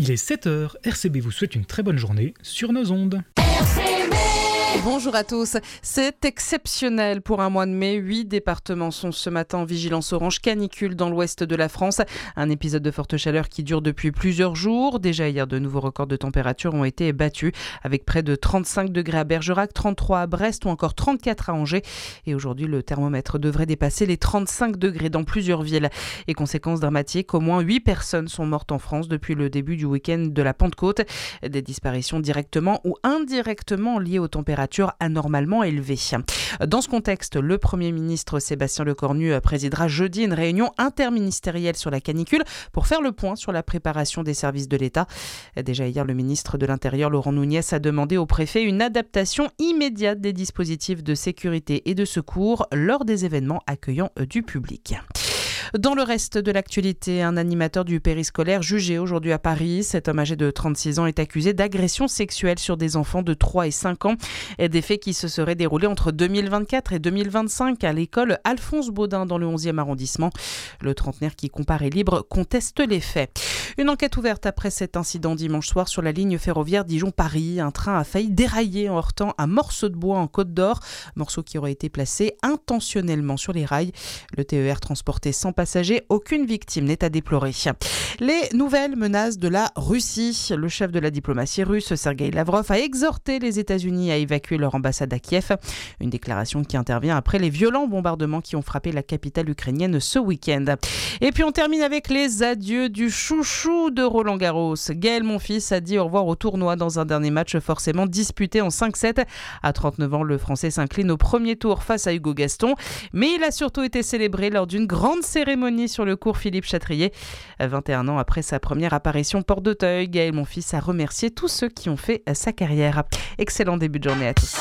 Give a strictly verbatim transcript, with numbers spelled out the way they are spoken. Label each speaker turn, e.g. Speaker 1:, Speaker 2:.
Speaker 1: Il est sept heures, R C B vous souhaite une très bonne journée sur nos ondes.
Speaker 2: R C B.
Speaker 3: Bonjour à tous. C'est exceptionnel pour un mois de mai. Huit départements sont ce matin en vigilance orange canicule dans l'ouest de la France. Un épisode de forte chaleur qui dure depuis plusieurs jours. Déjà hier, de nouveaux records de température ont été battus avec près de trente-cinq degrés à Bergerac, trente-trois à Brest ou encore trente-quatre à Angers. Et aujourd'hui, le thermomètre devrait dépasser les trente-cinq degrés dans plusieurs villes. Et conséquences dramatiques, au moins huit personnes sont mortes en France depuis le début du week-end de la Pentecôte. Des disparitions directement ou indirectement liées aux températures anormalement élevées. Dans ce contexte, le Premier ministre Sébastien Lecornu présidera jeudi une réunion interministérielle sur la canicule pour faire le point sur la préparation des services de l'État. Déjà hier, le ministre de l'Intérieur Laurent Nunez a demandé au préfet une adaptation immédiate des dispositifs de sécurité et de secours lors des événements accueillant du public. Dans le reste de l'actualité, un animateur du périscolaire jugé aujourd'hui à Paris. Cet homme âgé de trente-six ans est accusé d'agression sexuelle sur des enfants de trois et cinq ans. Et des faits qui se seraient déroulés entre deux mille vingt-quatre et deux mille vingt-cinq à l'école Alphonse Baudin dans le onzième arrondissement. Le trentenaire qui comparaît libre conteste les faits. Une enquête ouverte après cet incident dimanche soir sur la ligne ferroviaire Dijon-Paris. Un train a failli dérailler en heurtant un morceau de bois en Côte d'Or, morceau qui aurait été placé intentionnellement sur les rails. Le T E R transportait cent passagers, aucune victime n'est à déplorer. Les nouvelles menaces de la Russie. Le chef de la diplomatie russe, Sergueï Lavrov, a exhorté les États-Unis à évacuer leur ambassade à Kiev. Une déclaration qui intervient après les violents bombardements qui ont frappé la capitale ukrainienne ce week-end. Et puis on termine avec les adieux du chouchou de Roland Garros. Gaël Monfils a dit au revoir au tournoi dans un dernier match forcément disputé en cinq sept. À trente-neuf ans, le Français s'incline au premier tour face à Hugo Gaston. Mais il a surtout été célébré lors d'une grande cérémonie sur le cours Philippe Chatrier. vingt et un ans après sa première apparition porte d'Auteuil, Gaël Monfils a remercié tous ceux qui ont fait sa carrière. Excellent début de journée à tous.